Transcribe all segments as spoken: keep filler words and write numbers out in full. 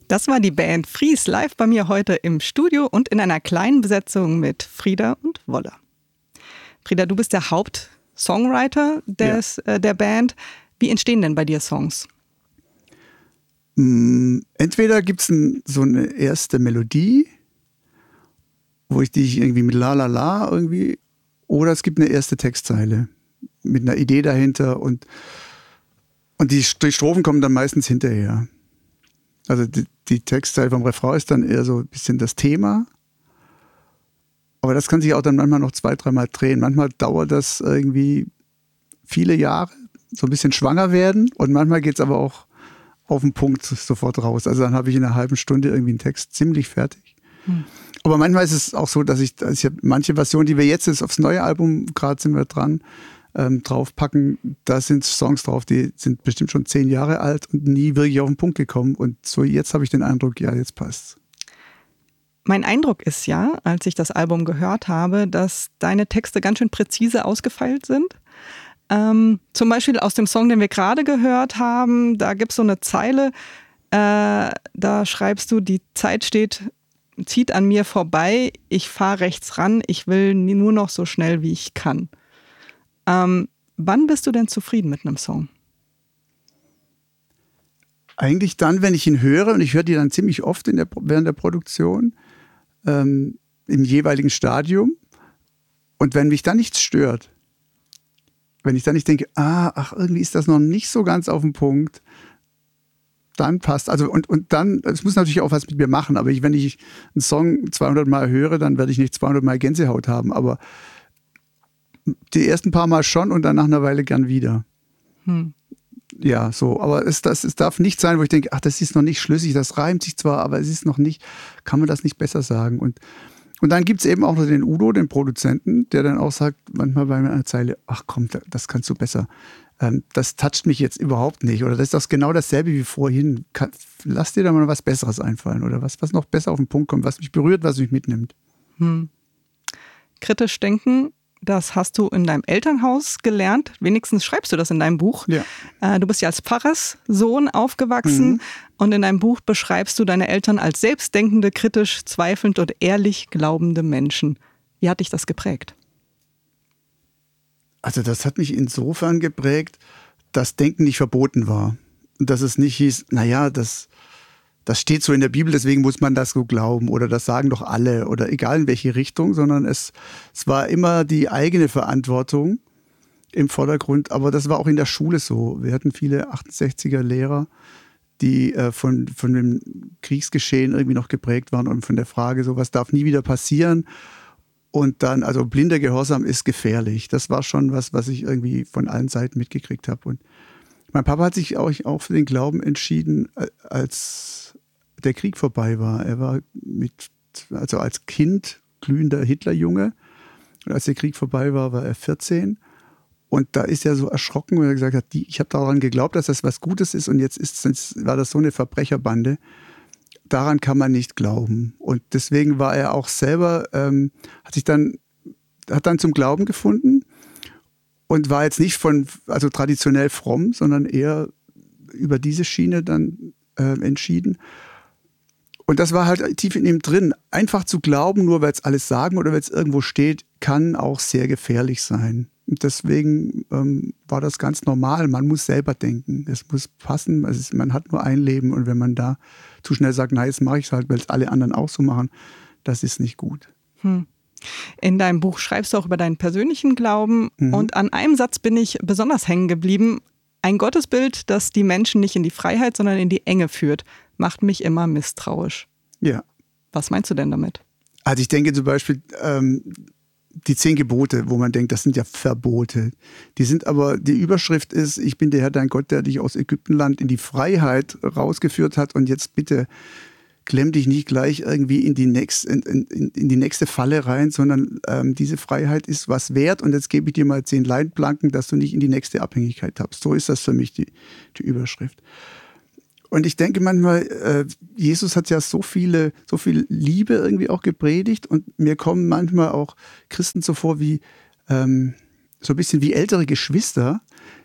Das war die Band Fries live bei mir heute im Studio und in einer kleinen Besetzung mit Frieda und Wolle. Frieda, du bist der Hauptsongwriter des, ja. äh, der Band. Wie entstehen denn bei dir Songs? Entweder gibt es ein, so eine erste Melodie, wo ich die irgendwie mit La La La irgendwie, oder es gibt eine erste Textzeile mit einer Idee dahinter und, und die, die Strophen kommen dann meistens hinterher. Also die, die Textzeile vom Refrain ist dann eher so ein bisschen das Thema. Aber das kann sich auch dann manchmal noch zwei, dreimal drehen. Manchmal dauert das irgendwie viele Jahre, so ein bisschen schwanger werden. Und manchmal geht es aber auch auf den Punkt sofort raus. Also dann habe ich in einer halben Stunde irgendwie einen Text ziemlich fertig. Hm. Aber manchmal ist es auch so, dass ich, dass ich manche Versionen, die wir jetzt, jetzt aufs neue Album, gerade sind wir dran, Ähm, draufpacken, da sind Songs drauf, die sind bestimmt schon zehn Jahre alt und nie wirklich auf den Punkt gekommen. Und so jetzt habe ich den Eindruck, ja, jetzt passt's. Mein Eindruck ist ja, als ich das Album gehört habe, dass deine Texte ganz schön präzise ausgefeilt sind. Ähm, zum Beispiel aus dem Song, den wir gerade gehört haben, da gibt es so eine Zeile, äh, da schreibst du, die Zeit steht, zieht an mir vorbei, ich fahre rechts ran, ich will nur noch so schnell, wie ich kann. Ähm, wann bist du denn zufrieden mit einem Song? Eigentlich dann, wenn ich ihn höre, und ich höre die dann ziemlich oft in der, während der Produktion, ähm, im jeweiligen Stadium. Und wenn mich dann nichts stört, wenn ich dann nicht denke, ah, ach, irgendwie ist das noch nicht so ganz auf den Punkt, dann passt. Also und, und dann, es muss natürlich auch was mit mir machen, aber ich, wenn ich einen Song zweihundert Mal höre, dann werde ich nicht zweihundert Mal Gänsehaut haben, aber die ersten paar Mal schon und dann nach einer Weile gern wieder. Hm. Ja, so. Aber es, das, es darf nicht sein, wo ich denke, ach, das ist noch nicht schlüssig, das reimt sich zwar, aber es ist noch nicht, kann man das nicht besser sagen. Und, und dann gibt es eben auch noch den Udo, den Produzenten, der dann auch sagt, manchmal bei einer Zeile, ach komm, das kannst du besser. Ähm, das toucht mich jetzt überhaupt nicht. Oder das ist das genau dasselbe wie vorhin. Kann, lass dir da mal was Besseres einfallen oder was, was noch besser auf den Punkt kommt, was mich berührt, was mich mitnimmt. Hm. Kritisch denken. Das hast du in deinem Elternhaus gelernt. Wenigstens schreibst du das in deinem Buch. Ja. Du bist ja als Pfarrerssohn aufgewachsen. Mhm. Und in deinem Buch beschreibst du deine Eltern als selbstdenkende, kritisch, zweifelnd und ehrlich glaubende Menschen. Wie hat dich das geprägt? Also das hat mich insofern geprägt, dass Denken nicht verboten war. Und dass es nicht hieß, naja, das... Das steht so in der Bibel, deswegen muss man das so glauben oder das sagen doch alle oder egal in welche Richtung, sondern es, es war immer die eigene Verantwortung im Vordergrund. Aber das war auch in der Schule so. Wir hatten viele achtundsechziger Lehrer, die äh, von, von dem Kriegsgeschehen irgendwie noch geprägt waren und von der Frage, so was darf nie wieder passieren. Und dann, also blinder Gehorsam ist gefährlich. Das war schon was, was ich irgendwie von allen Seiten mitgekriegt habe. Und mein Papa hat sich auch, auch für den Glauben entschieden, als der Krieg vorbei war. Er war mit, also als Kind glühender Hitlerjunge. Und als der Krieg vorbei war, war er vierzehn. Und da ist er so erschrocken, weil er gesagt hat, die, ich habe daran geglaubt, dass das was Gutes ist und jetzt ist, war das so eine Verbrecherbande. Daran kann man nicht glauben. Und deswegen war er auch selber, ähm, hat sich dann, hat dann zum Glauben gefunden und war jetzt nicht von, also traditionell fromm, sondern eher über diese Schiene dann äh, entschieden. Und das war halt tief in ihm drin. Einfach zu glauben, nur weil es alles sagen oder weil es irgendwo steht, kann auch sehr gefährlich sein. Und deswegen ähm, war das ganz normal. Man muss selber denken. Es muss passen. Es ist, man hat nur ein Leben. Und wenn man da zu schnell sagt, na, jetzt mache ich es halt, weil es alle anderen auch so machen, das ist nicht gut. Hm. In deinem Buch schreibst du auch über deinen persönlichen Glauben. Mhm. Und an einem Satz bin ich besonders hängen geblieben. Ein Gottesbild, das die Menschen nicht in die Freiheit, sondern in die Enge führt, macht mich immer misstrauisch. Ja. Was meinst du denn damit? Also ich denke zum Beispiel, ähm, die zehn Gebote, wo man denkt, das sind ja Verbote. Die sind aber, die Überschrift ist, ich bin der Herr, dein Gott, der dich aus Ägyptenland in die Freiheit rausgeführt hat und jetzt bitte klemm dich nicht gleich irgendwie in die, nächst, in, in, in die nächste Falle rein, sondern ähm, diese Freiheit ist was wert und jetzt gebe ich dir mal zehn Leitplanken, dass du nicht in die nächste Abhängigkeit tappst. So ist das für mich die, die Überschrift. Und ich denke manchmal, äh, Jesus hat ja so viele, so viel Liebe irgendwie auch gepredigt und mir kommen manchmal auch Christen so vor wie, ähm, so ein bisschen wie ältere Geschwister,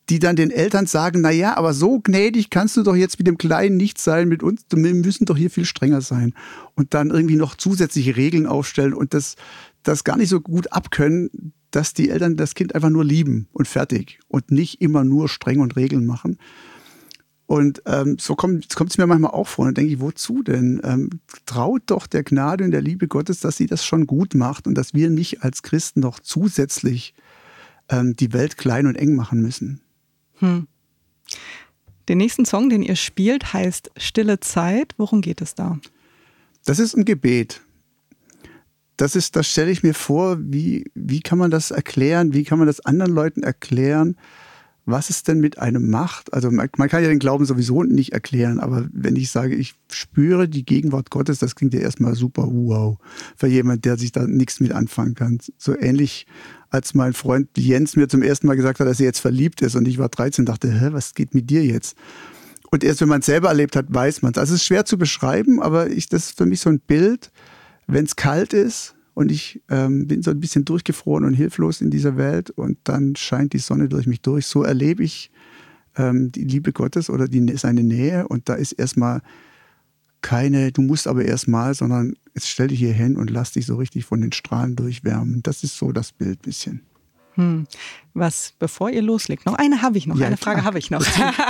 die dann den Eltern sagen, na ja, aber so gnädig kannst du doch jetzt mit dem Kleinen nicht sein, mit uns, wir müssen doch hier viel strenger sein. Und dann irgendwie noch zusätzliche Regeln aufstellen und das, das gar nicht so gut abkönnen, dass die Eltern das Kind einfach nur lieben und fertig und nicht immer nur streng und Regeln machen. Und ähm, so kommt es mir manchmal auch vor. Und dann denke ich, wozu denn? Ähm, traut doch der Gnade und der Liebe Gottes, dass sie das schon gut macht und dass wir nicht als Christen noch zusätzlich ähm, die Welt klein und eng machen müssen. Hm. Den nächsten Song, den ihr spielt, heißt Stille Zeit. Worum geht es da? Das ist ein Gebet. Das ist, das stelle ich mir vor, wie, wie kann man das erklären? Wie kann man das anderen Leuten erklären? Was es denn mit einem macht? Also man, man kann ja den Glauben sowieso nicht erklären, aber wenn ich sage, ich spüre die Gegenwart Gottes, das klingt ja erstmal super wow für jemand, der sich da nichts mit anfangen kann. So ähnlich, als mein Freund Jens mir zum ersten Mal gesagt hat, dass er jetzt verliebt ist und ich war dreizehn und dachte, hä, was geht mit dir jetzt? Und erst wenn man es selber erlebt hat, weiß man es. Also es ist schwer zu beschreiben, aber ich, das ist für mich so ein Bild, wenn es kalt ist, und ich ähm, bin so ein bisschen durchgefroren und hilflos in dieser Welt und dann scheint die Sonne durch mich durch. So erlebe ich ähm, die Liebe Gottes oder die, seine Nähe. Und da ist erstmal keine, du musst aber erstmal, sondern jetzt stell dich hier hin und lass dich so richtig von den Strahlen durchwärmen. Das ist so das Bild ein bisschen. Hm. Was, bevor ihr loslegt, noch eine habe ich noch, ja, eine klar. Frage habe ich noch.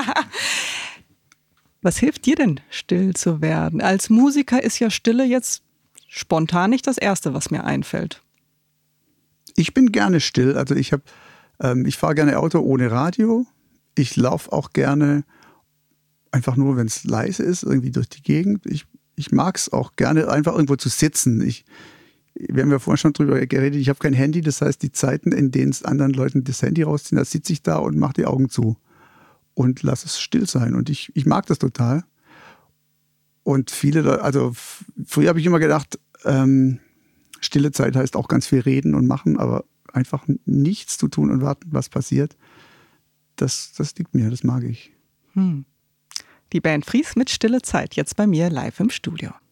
Was hilft dir denn, still zu werden? Als Musiker ist ja Stille jetzt spontan nicht das Erste, was mir einfällt. Ich bin gerne still. Also ich habe, ähm, ich fahre gerne Auto ohne Radio. Ich laufe auch gerne einfach nur, wenn es leise ist, irgendwie durch die Gegend. Ich, ich mag es auch gerne, einfach irgendwo zu sitzen. Ich, wir haben ja vorhin schon drüber geredet, ich habe kein Handy. Das heißt, die Zeiten, in denen es anderen Leuten das Handy rausziehen, da sitze ich da und mache die Augen zu und lasse es still sein. Und ich, ich mag das total. Und viele, also früher habe ich immer gedacht, ähm, stille Zeit heißt auch ganz viel reden und machen, aber einfach nichts zu tun und warten, was passiert, das, das liegt mir, das mag ich. Hm. Die Band Fries mit Stille Zeit, jetzt bei mir live im Studio.